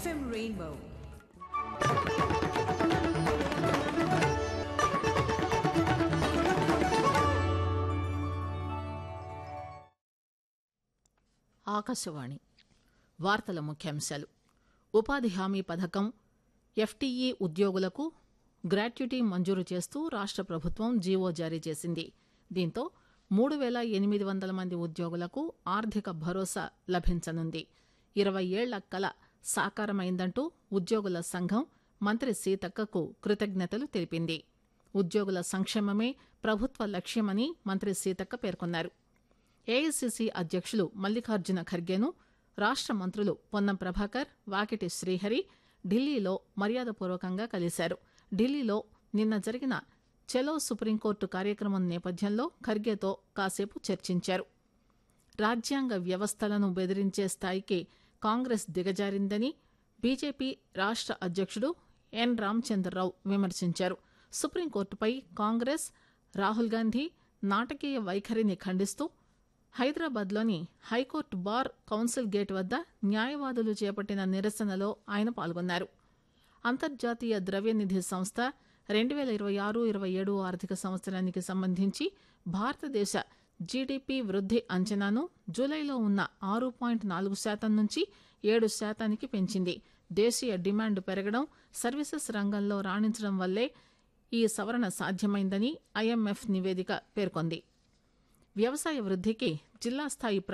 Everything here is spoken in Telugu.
FM Rainbow. ఆకాశవాణి వార్తల ముఖ్యాంశాలు. ఉపాధి హామీ పథకం ఎఫ్టీఈ ఉద్యోగులకు గ్రాట్యుటీ మంజూరు చేస్తూ రాష్ట్ర ప్రభుత్వం జీవో జారీ చేసింది. దీంతో 3,800 మంది ఉద్యోగులకు ఆర్థిక భరోసా లభించనుంది. 20 ఏళ్ల కల సాకారమైందంటూ ఉద్యోగుల సంఘం మంత్రి సీతక్కకు కృతజ్ఞతలు తెలిపింది. ఉద్యోగుల సంక్షేమమే ప్రభుత్వ లక్ష్యమని మంత్రి సీతక్క పేర్కొన్నారు. ఏఐసీసీ అధ్యక్షులు మల్లికార్జున ఖర్గేను రాష్ట్ర మంత్రులు పొన్నం ప్రభాకర్, వాకిటి శ్రీహరి ఢిల్లీలో మర్యాదపూర్వకంగా కలిశారు. ఢిల్లీలో నిన్న జరిగిన చలో సుప్రీంకోర్టు కార్యక్రమం నేపథ్యంలో ఖర్గేతో కాసేపు చర్చించారు. రాజ్యాంగ వ్యవస్థలను బెదిరించే స్థాయికి కాంగ్రెస్ దిగజారిందని బీజేపీ రాష్ట్ర అధ్యక్షుడు ఎన్ రామచంద్రరావు విమర్శించారు. సుప్రీంకోర్టుపై కాంగ్రెస్, రాహుల్ గాంధీ నాటకీయ వైఖరిని ఖండిస్తూ హైదరాబాద్లోని హైకోర్టు బార్ కౌన్సిల్ గేట్ వద్ద న్యాయవాదులు చేపట్టిన నిరసనలో ఆయన పాల్గొన్నారు. అంతర్జాతీయ ద్రవ్యనిధి సంస్థ 2026-27 ఆర్థిక సంవత్సరానికి సంబంధించి భారతదేశ జీడీపీ వృద్ధి అంచనాను జూలైలో ఉన్న 6.4% నుంచి 7% పెంచింది. దేశీయ డిమాండ్ పెరగడం, సర్వీసెస్ రంగంలో రాణించడం వల్లే ఈ సవరణ సాధ్యమైందని ఐఎంఎఫ్ నివేదిక పేర్కొంది. వ్యవసాయ వృద్ధికి జిల్లా స్థాయి